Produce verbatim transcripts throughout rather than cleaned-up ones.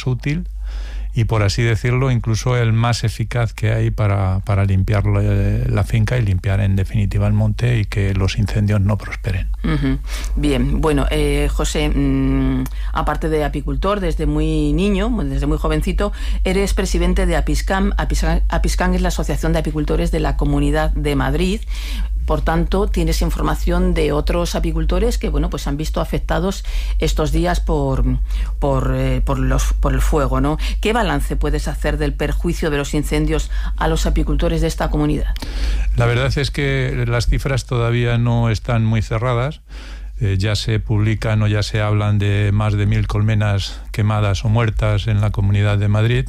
más útil y, por así decirlo, incluso el más eficaz que hay para, para limpiar la finca y limpiar en definitiva el monte y que los incendios no prosperen. Uh-huh. Bien, bueno, eh, José, mmm, aparte de apicultor, desde muy niño, desde muy jovencito, eres presidente de APISCAM. APISCAM, APISCAM es la Asociación de Apicultores de la Comunidad de Madrid. Por tanto, tienes información de otros apicultores que, bueno, pues han visto afectados estos días por, por, eh, por, los, por el fuego, ¿no? ¿Qué balance puedes hacer del perjuicio de los incendios a los apicultores de esta comunidad? La verdad es que las cifras todavía no están muy cerradas. Eh, ya se publican o ya se hablan de más de mil colmenas quemadas o muertas en la Comunidad de Madrid,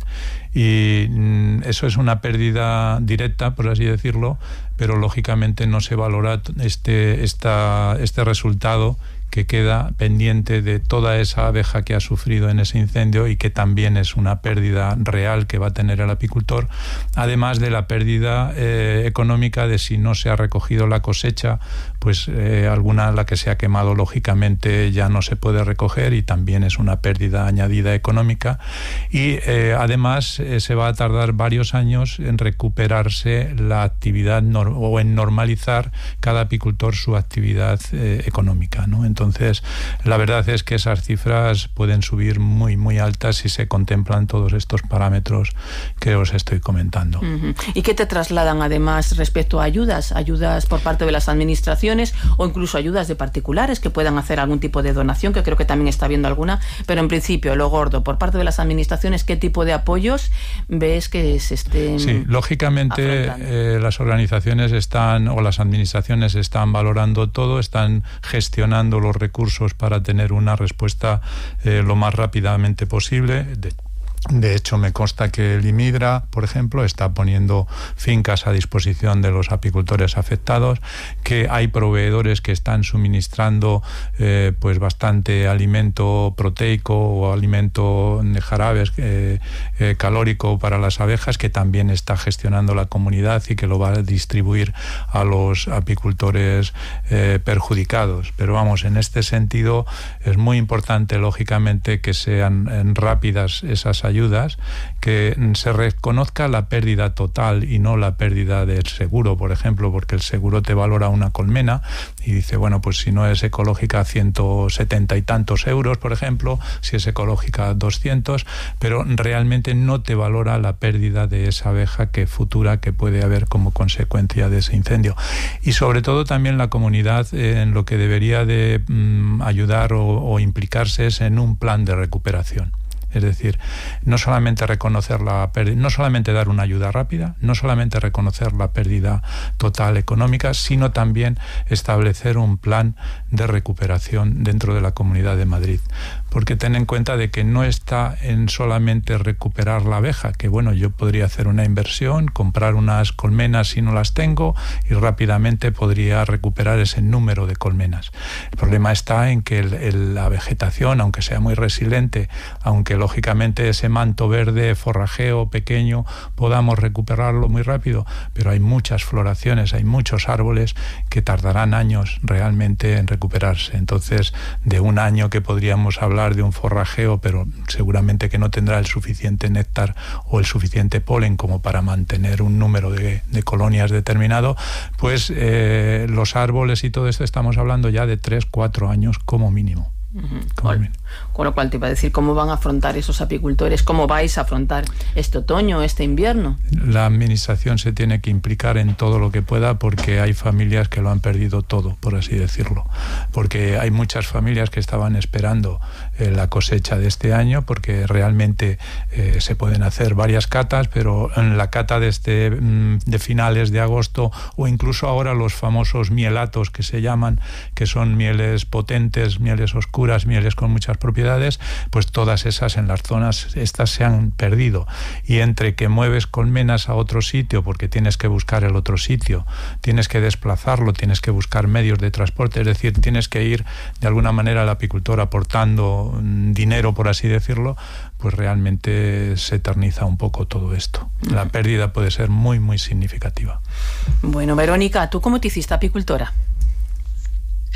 y mm, eso es una pérdida directa, por así decirlo, pero lógicamente no se valora este, esta, este resultado que queda pendiente de toda esa abeja que ha sufrido en ese incendio y que también es una pérdida real que va a tener el apicultor, además de la pérdida eh, económica de si no se ha recogido la cosecha, pues eh, alguna, la que se ha quemado, lógicamente ya no se puede recoger y también es una pérdida añadida económica, y eh, además eh, se va a tardar varios años en recuperarse la actividad no, o en normalizar cada apicultor su actividad eh, económica, ¿no? Entonces, la verdad es que esas cifras pueden subir muy, muy altas si se contemplan todos estos parámetros que os estoy comentando. Uh-huh. ¿Y qué te trasladan además respecto a ayudas? ¿Ayudas por parte de las administraciones o incluso ayudas de particulares que puedan hacer algún tipo de donación, que creo que también está habiendo alguna? Pero en principio, lo gordo, por parte de las administraciones, ¿qué tipo de apoyos ves que se estén Sí, lógicamente eh, las organizaciones están, o las administraciones están valorando todo, están gestionando los recursos para tener una respuesta eh, lo más rápidamente posible. De, de hecho, me consta que el IMIDRA, por ejemplo, está poniendo fincas a disposición de los apicultores afectados, que hay proveedores que están suministrando eh, pues bastante alimento proteico o alimento de jarabes eh, eh, calórico para las abejas, que también está gestionando la comunidad y que lo va a distribuir a los apicultores eh, perjudicados. Pero vamos, en este sentido es muy importante, lógicamente, que sean eh, rápidas esas ayudas ayudas, que se reconozca la pérdida total y no la pérdida del seguro, por ejemplo, porque el seguro te valora una colmena y dice, bueno, pues si no es ecológica ciento setenta y tantos euros, por ejemplo, si es ecológica doscientos, pero realmente no te valora la pérdida de esa abeja que futura que puede haber como consecuencia de ese incendio. Y sobre todo también la comunidad eh, en lo que debería de mm, ayudar o, o implicarse es en un plan de recuperación. Es decir, no solamente reconocer la pérdida, no solamente dar una ayuda rápida, no solamente reconocer la pérdida total económica, sino también establecer un plan de recuperación dentro de la Comunidad de Madrid. Porque ten en cuenta de que no está en solamente recuperar la abeja, que bueno, yo podría hacer una inversión, comprar unas colmenas si no las tengo y rápidamente podría recuperar ese número de colmenas. El problema está en que el, el, la vegetación, aunque sea muy resiliente, aunque lógicamente ese manto verde forrajeo pequeño podamos recuperarlo muy rápido, pero hay muchas floraciones, hay muchos árboles que tardarán años realmente en recuperarse. Entonces, de un año que podríamos hablar de un forrajeo, pero seguramente que no tendrá el suficiente néctar o el suficiente polen como para mantener un número de, de colonias determinado, pues eh, los árboles y todo esto estamos hablando ya de tres, cuatro años como mínimo. Uh-huh. Con, con lo cual te iba a decir, ¿cómo van a afrontar esos apicultores? ¿Cómo vais a afrontar este otoño, este invierno? La administración se tiene que implicar en todo lo que pueda, porque hay familias que lo han perdido todo, por así decirlo. Porque hay muchas familias que estaban esperando eh, la cosecha de este año, porque realmente eh, se pueden hacer varias catas, pero en la cata de, este, de finales de agosto, o incluso ahora los famosos mielatos que se llaman, que son mieles potentes, mieles oscuras, mieles con muchas propiedades, pues todas esas en las zonas estas se han perdido. Y entre que mueves colmenas a otro sitio porque tienes que buscar el otro sitio, tienes que desplazarlo, tienes que buscar medios de transporte, es decir, tienes que ir de alguna manera al apicultor aportando dinero, por así decirlo, pues realmente se eterniza un poco todo esto. La pérdida puede ser muy, muy significativa. Bueno, Verónica, ¿tú cómo te hiciste apicultora?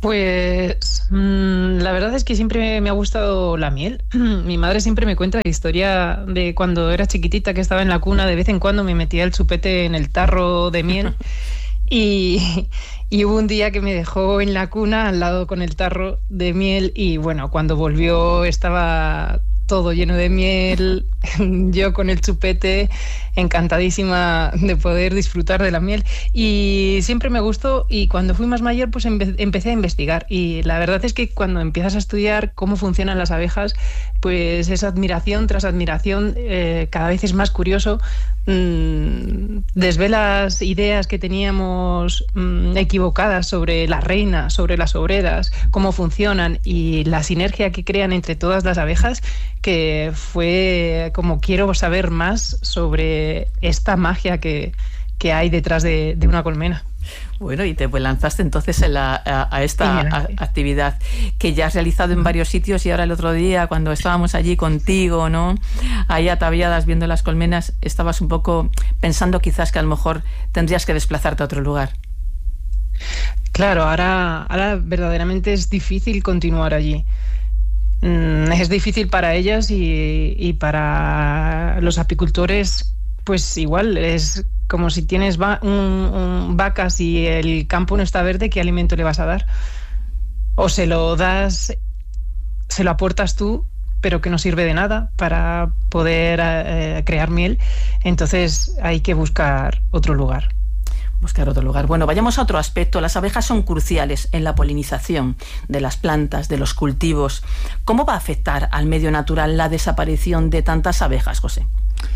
Pues mmm, la verdad es que siempre me ha gustado la miel. Mi madre siempre me cuenta la historia de cuando era chiquitita, que estaba en la cuna, de vez en cuando me metía el chupete en el tarro de miel y, y hubo un día que me dejó en la cuna al lado con el tarro de miel y bueno, cuando volvió estaba todo lleno de miel, yo con el chupete, encantadísima de poder disfrutar de la miel. Y siempre me gustó, y cuando fui más mayor pues empe- empecé a investigar. Y la verdad es que cuando empiezas a estudiar cómo funcionan las abejas, pues es admiración tras admiración, eh, cada vez es más curioso. Mm, desvelas ideas que teníamos mm, equivocadas sobre la reina, sobre las obreras, cómo funcionan y la sinergia que crean entre todas las abejas, que fue como quiero saber más sobre esta magia que, que hay detrás de, de una colmena. Bueno, y te pues lanzaste entonces en la, a, a esta a, actividad que ya has realizado en varios sitios, y ahora el otro día cuando estábamos allí contigo, ¿no?, ahí ataviadas viendo las colmenas, estabas un poco pensando quizás que a lo mejor tendrías que desplazarte a otro lugar. Claro, ahora, ahora verdaderamente es difícil continuar allí. Mm, es difícil para ellas y, y para los apicultores, pues igual es como si tienes va- un, un vacas y el campo no está verde, ¿qué alimento le vas a dar? O se lo das, se lo aportas tú, pero que no sirve de nada para poder eh, crear miel. Entonces hay que buscar otro lugar. Buscar otro lugar. Bueno, vayamos a otro aspecto. Las abejas son cruciales en la polinización de las plantas, de los cultivos. ¿Cómo va a afectar al medio natural la desaparición de tantas abejas, José?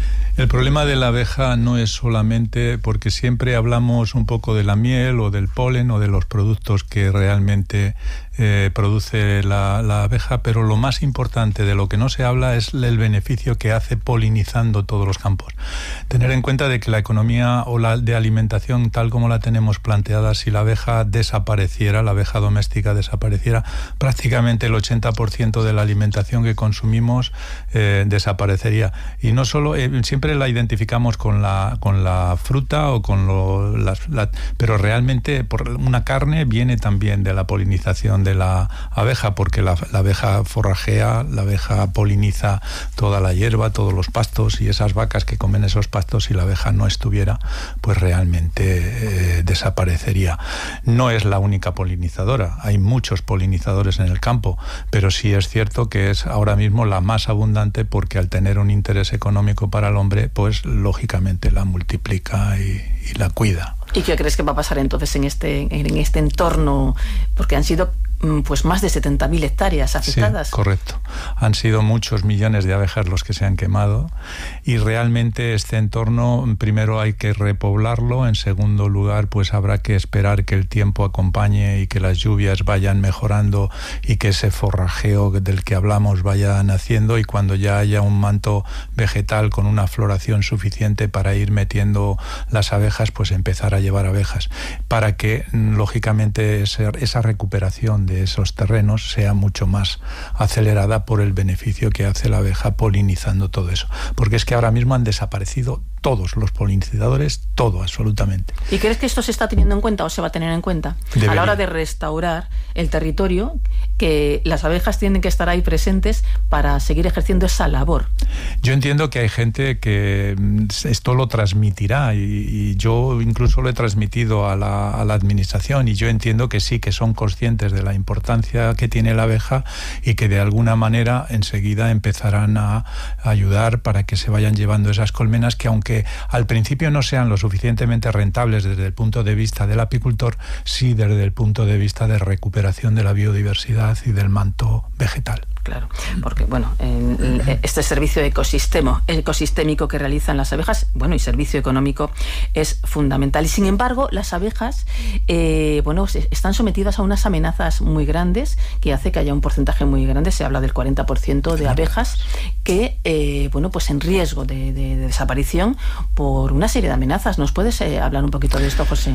El problema de la abeja no es solamente porque siempre hablamos un poco de la miel o del polen o de los productos que realmente eh, produce la, la abeja, pero lo más importante de lo que no se habla es el beneficio que hace polinizando todos los campos. Tener en cuenta de que la economía o la de alimentación tal como la tenemos planteada, si la abeja desapareciera, la abeja doméstica desapareciera, prácticamente el ochenta por ciento de la alimentación que consumimos eh, desaparecería. Y no solo, eh, siempre la identificamos con la, con la fruta o con lo, las, la, pero realmente por una carne viene también de la polinización de la abeja, porque la, la abeja forrajea, la abeja poliniza toda la hierba, todos los pastos, y esas vacas que comen esos pastos, si la abeja no estuviera, pues realmente eh, desaparecería. No es la única polinizadora, hay muchos polinizadores en el campo, pero sí es cierto que es ahora mismo la más abundante, porque al tener un interés económico para el hombre, pues lógicamente la multiplica y, y la cuida. ¿Y qué crees que va a pasar entonces en este, en este entorno? Porque han sido pues más de setenta mil hectáreas afectadas. Sí, correcto. Han sido muchos millones de abejas los que se han quemado, y realmente este entorno primero hay que repoblarlo, en segundo lugar pues habrá que esperar que el tiempo acompañe y que las lluvias vayan mejorando y que ese forrajeo del que hablamos vaya naciendo, y cuando ya haya un manto vegetal con una floración suficiente para ir metiendo las abejas, pues empezar a llevar abejas, para que lógicamente ese, esa recuperación de esos terrenos sea mucho más acelerada por el beneficio que hace la abeja polinizando todo eso. Porque es que ahora mismo han desaparecido todos los polinizadores, todo, absolutamente. ¿Y crees que esto se está teniendo en cuenta o se va a tener en cuenta? Debería. A la hora de restaurar el territorio, que las abejas tienen que estar ahí presentes para seguir ejerciendo esa labor. Yo entiendo que hay gente que esto lo transmitirá, y, y yo incluso lo he transmitido a la, a la administración, y yo entiendo que sí, que son conscientes de la importancia que tiene la abeja, y que de alguna manera enseguida empezarán a, a ayudar para que se vayan llevando esas colmenas, que aunque al principio no sean lo suficientemente rentables desde el punto de vista del apicultor, sí desde el punto de vista de recuperación de la biodiversidad y del manto vegetal. Claro, porque bueno, en, en este servicio ecosistema, ecosistémico que realizan las abejas, bueno, y servicio económico, es fundamental. Y sin embargo, las abejas, eh, bueno, están sometidas a unas amenazas muy grandes, que hace que haya un porcentaje muy grande, se habla del cuarenta por ciento de abejas que, eh, bueno, pues en riesgo de, de, de desaparición por una serie de amenazas. ¿Nos puedes eh, hablar un poquito de esto, José?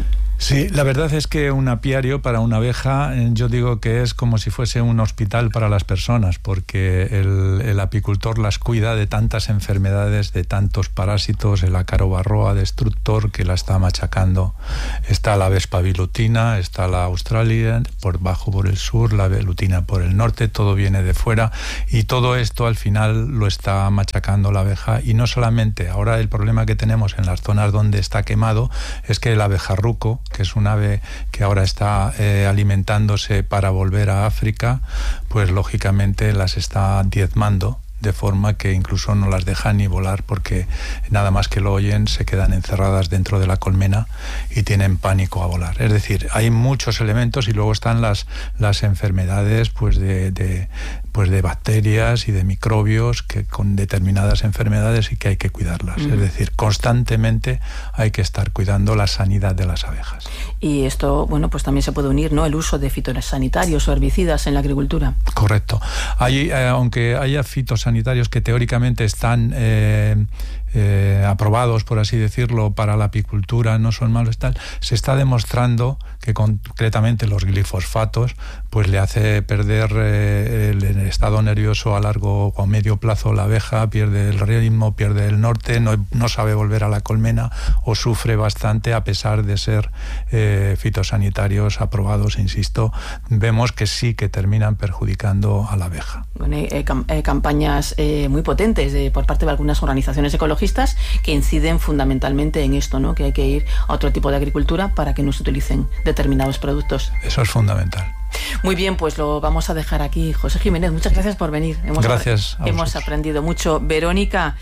Sí, la verdad es que un apiario para una abeja, yo digo que es como si fuese un hospital para las personas, porque el, el apicultor las cuida de tantas enfermedades, de tantos parásitos, el ácaro varroa destructor que la está machacando. Está la vespa vilutina, está la australia por bajo por el sur, la velutina por el norte, todo viene de fuera y todo esto al final lo está machacando la abeja. Y no solamente, ahora el problema que tenemos en las zonas donde está quemado es que el abejarruco, que es un ave que ahora está eh, alimentándose para volver a África, pues lógicamente las está diezmando, de forma que incluso no las dejan ni volar, porque nada más que lo oyen se quedan encerradas dentro de la colmena y tienen pánico a volar. Es decir, hay muchos elementos y luego están las, las enfermedades pues de, de, pues de bacterias y de microbios que con determinadas enfermedades y que hay que cuidarlas. Mm. Es decir, constantemente hay que estar cuidando la sanidad de las abejas. Y esto, bueno, pues también se puede unir, ¿no?, el uso de fitosanitarios o herbicidas en la agricultura. Correcto. Hay, eh, aunque haya fitosanitarios sanitarios que teóricamente están eh, eh, aprobados, por así decirlo, para la apicultura, no son malos, tal, se está demostrando que concretamente los glifosfatos pues le hace perder eh, el, el estado nervioso a largo o a medio plazo la abeja, pierde el ritmo, pierde el norte, no, no sabe volver a la colmena o sufre bastante a pesar de ser eh, fitosanitarios aprobados, insisto, vemos que sí que terminan perjudicando a la abeja. Bueno, eh, cam- eh, campañas eh, muy potentes de, por parte de algunas organizaciones ecologistas que inciden fundamentalmente en esto, ¿no?, que hay que ir a otro tipo de agricultura para que no se utilicen determinados productos. Eso es fundamental. Muy bien, pues lo vamos a dejar aquí. José Jiménez, muchas gracias por venir. Hemos gracias. A hemos aprendido mucho. Verónica,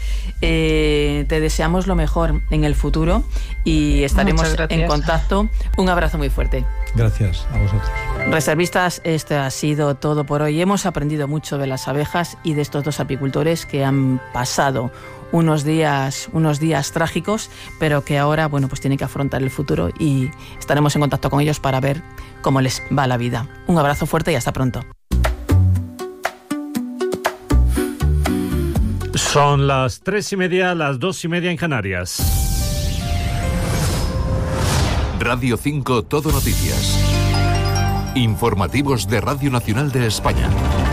eh, te deseamos lo mejor en el futuro y estaremos en contacto. Un abrazo muy fuerte. Gracias a vosotros. Reservistas, esto ha sido todo por hoy. Hemos aprendido mucho de las abejas y de estos dos apicultores que han pasado unos días, unos días trágicos, pero que ahora, bueno, pues tienen que afrontar el futuro y estaremos en contacto con ellos para ver cómo les va la vida. Un abrazo fuerte y hasta pronto. Son las tres y media, las dos y media en Canarias. Radio cinco Todo Noticias. Informativos de Radio Nacional de España.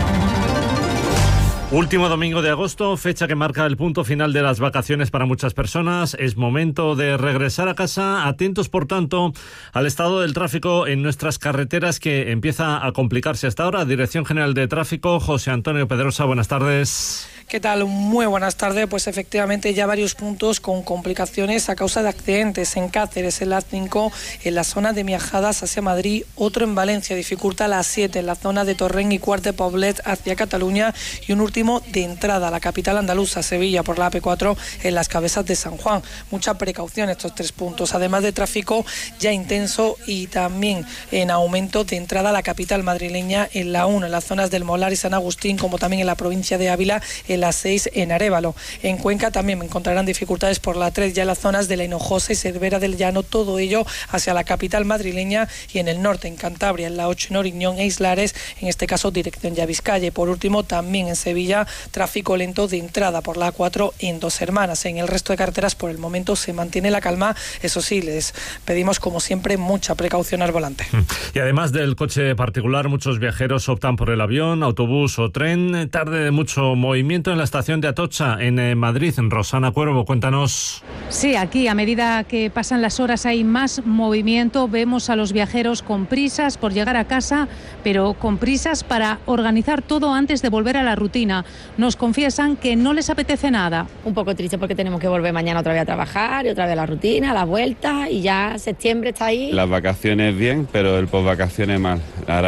Último domingo de agosto, fecha que marca el punto final de las vacaciones para muchas personas. Es momento de regresar a casa. Atentos, por tanto, al estado del tráfico en nuestras carreteras, que empieza a complicarse hasta ahora. Dirección General de Tráfico, José Antonio Pedrosa, buenas tardes. ¿Qué tal? Muy buenas tardes. Pues efectivamente ya varios puntos con complicaciones a causa de accidentes. En Cáceres, en la cinco, en la zona de Miajadas hacia Madrid, otro en Valencia, dificulta la siete, en la zona de Torrent y Quart de Poblet hacia Cataluña, y un último de entrada a la capital andaluza, Sevilla, por la A P cuatro en las Cabezas de San Juan. Mucha precaución estos tres puntos, además de tráfico ya intenso y también en aumento de entrada a la capital madrileña en la uno, en las zonas del Molar y San Agustín, como también en la provincia de Ávila, en la seis, en Arévalo. En Cuenca también encontrarán dificultades por la tres, ya en las zonas de la Hinojosa y Cervera del Llano, todo ello hacia la capital madrileña, y en el norte, en Cantabria, en la ocho, en Oriñón e Islares, en este caso dirección ya Vizcaya. Y por último, también en Sevilla, tráfico lento de entrada por la A cuatro en Dos Hermanas. En el resto de carreteras por el momento se mantiene la calma, eso sí, les pedimos como siempre mucha precaución al volante. Y además del coche particular, muchos viajeros optan por el avión, autobús o tren. Tarde de mucho movimiento en la estación de Atocha, en Madrid. Rosana Cuervo, cuéntanos. Sí, aquí a medida que pasan las horas hay más movimiento. Vemos a los viajeros con prisas por llegar a casa, pero con prisas para organizar todo antes de volver a la rutina. Nos confiesan que no les apetece nada. Un poco triste porque tenemos que volver mañana otra vez a trabajar y otra vez a la rutina, a la vuelta, y ya septiembre está ahí. Las vacaciones bien, pero el posvacaciones mal.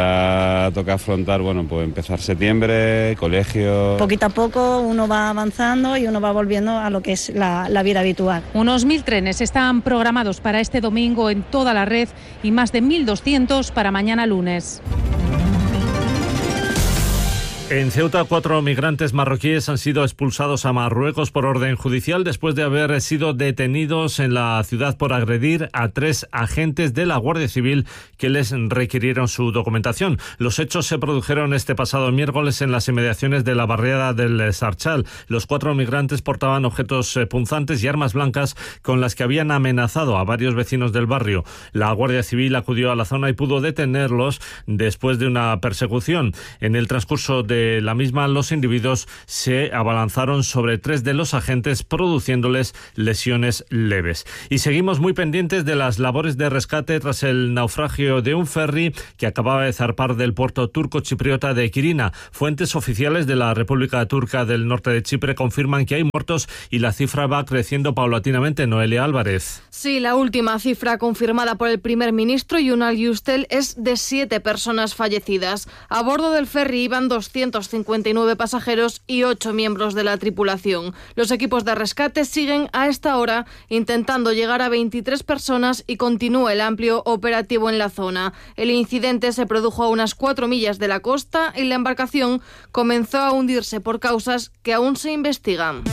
Ahora toca afrontar, bueno, pues empezar septiembre, colegio. Poquito a poco uno va avanzando y uno va volviendo a lo que es la, la vida habitual. Unos mil trenes están programados para este domingo en toda la red y más de mil doscientos para mañana lunes. En Ceuta, cuatro migrantes marroquíes han sido expulsados a Marruecos por orden judicial después de haber sido detenidos en la ciudad por agredir a tres agentes de la Guardia Civil que les requirieron su documentación. Los hechos se produjeron este pasado miércoles en las inmediaciones de la barriada del Sarchal. Los cuatro migrantes portaban objetos punzantes y armas blancas con las que habían amenazado a varios vecinos del barrio. La Guardia Civil acudió a la zona y pudo detenerlos después de una persecución. En el transcurso de la misma, los individuos se abalanzaron sobre tres de los agentes, produciéndoles lesiones leves. Y seguimos muy pendientes de las labores de rescate tras el naufragio de un ferry que acababa de zarpar del puerto turco-chipriota de Quirina. Fuentes oficiales de la República Turca del Norte de Chipre confirman que hay muertos y la cifra va creciendo paulatinamente. Noelia Álvarez. Sí, la última cifra confirmada por el primer ministro Yunal Yustel es de siete personas fallecidas. A bordo del ferry iban doscientos cincuenta y nueve pasajeros y ocho miembros de la tripulación. Los equipos de rescate siguen a esta hora intentando llegar a veintitrés personas y continúa el amplio operativo en la zona. El incidente se produjo a unas cuatro millas de la costa y la embarcación comenzó a hundirse por causas que aún se investigan.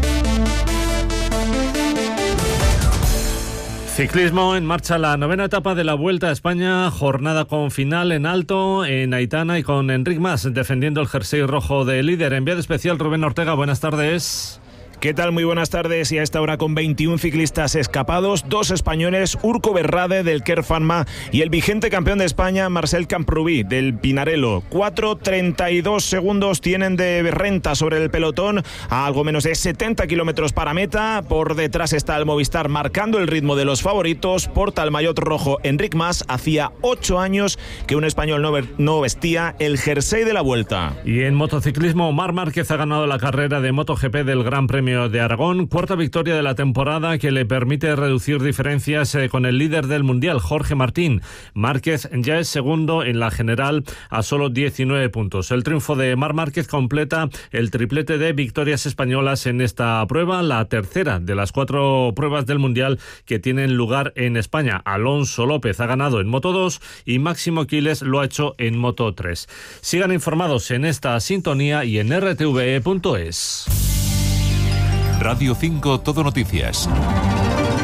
Ciclismo, en marcha la novena etapa de la Vuelta a España, jornada con final en alto en Aitana y con Enric Mas defendiendo el jersey rojo de líder. Enviado especial Rubén Ortega, buenas tardes. ¿Qué tal? Muy buenas tardes. Y a esta hora con veintiún ciclistas escapados, dos españoles, Urco Berrade del Kerfanma y el vigente campeón de España, Marcel Camprubí del Pinarello. cuatro treinta y dos segundos tienen de renta sobre el pelotón a algo menos de setenta kilómetros para meta. Por detrás está el Movistar marcando el ritmo de los favoritos. Porta el maillot rojo Enric Mas. Hacía ocho años que un español no, ver, no vestía el jersey de la Vuelta. Y en motociclismo, Marc Márquez ha ganado la carrera de MotoGP del Gran Premio de Aragón, cuarta victoria de la temporada que le permite reducir diferencias eh, con el líder del Mundial, Jorge Martín. Márquez ya es segundo en la general a solo diecinueve puntos. El triunfo de Marc Márquez completa el triplete de victorias españolas en esta prueba, la tercera de las cuatro pruebas del Mundial que tienen lugar en España. Alonso López ha ganado en Moto dos y Máximo Quiles lo ha hecho en Moto tres. Sigan informados en esta sintonía y en r t v e punto es. Radio cinco Todo Noticias.